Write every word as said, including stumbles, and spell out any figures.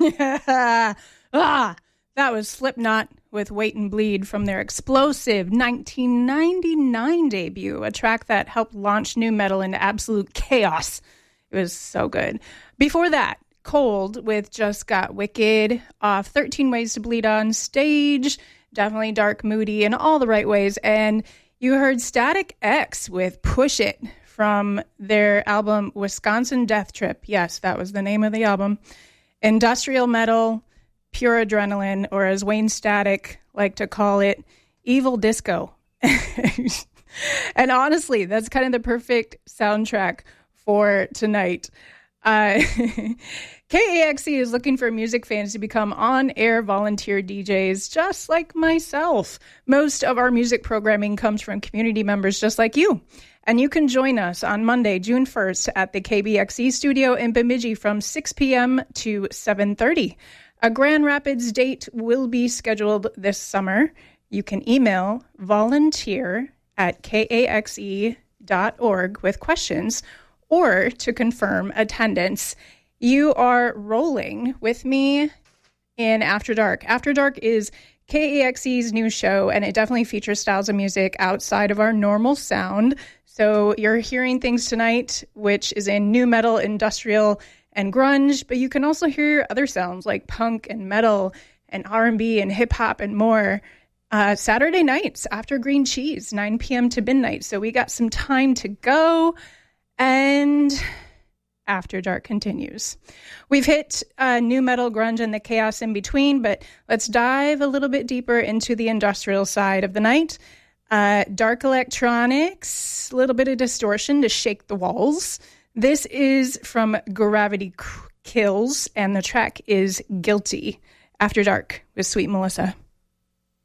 ah, that was Slipknot with Wait and Bleed from their explosive nineteen ninety-nine debut, a track that helped launch nu metal into absolute chaos. It was so good. Before that, Cold with Just Got Wicked off thirteen Ways to Bleed on Stage. Definitely dark, moody, in all the right ways. And you heard Static X with Push It from their album Wisconsin Death Trip. Yes, that was the name of the album. Industrial metal, pure adrenaline, or as Wayne Static liked to call it, evil disco. And honestly, that's kind of the perfect soundtrack for tonight. Uh, K A X E is looking for music fans to become on-air volunteer D Js just like myself. Most of our music programming comes from community members just like you. And you can join us on Monday, June first at the K B X E studio in Bemidji from six p.m. to seven thirty. A Grand Rapids date will be scheduled this summer. You can email volunteer at k a x e dot org with questions or to confirm attendance. You are rolling with me in After Dark. After Dark is K A X E's new show, and it definitely features styles of music outside of our normal sound. So you're hearing things tonight, which is in nu metal, industrial, and grunge, but you can also hear other sounds like punk and metal and R and B and hip hop and more. Uh, Saturday nights after Green Cheese, nine p.m. to midnight. So we got some time to go, and After Dark continues. We've hit uh, nu metal, grunge, and the chaos in between, but let's dive a little bit deeper into the industrial side of the night. Uh, dark electronics, a little bit of distortion to shake the walls. This is from Gravity Kills, and the track is Guilty. After Dark with Sweet Melissa.